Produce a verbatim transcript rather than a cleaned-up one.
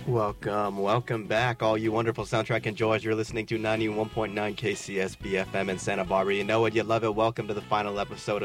Welcome, welcome back, all you wonderful soundtrack enjoyers. You're listening to ninety-one point nine K C S B F M in Santa Barbara. You know it, you love it. Welcome to the final episode of